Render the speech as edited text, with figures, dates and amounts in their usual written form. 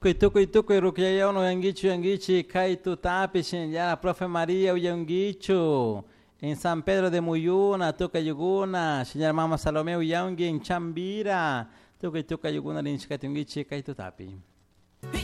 Tukuy rukyaya no yangichi kaitu tapi ya profe María uyangichu en San Pedro de Muyuna tukayuguna señora Mama Salomé uyangi en Chambira tukayuguna linchikatungichi kaitu tapi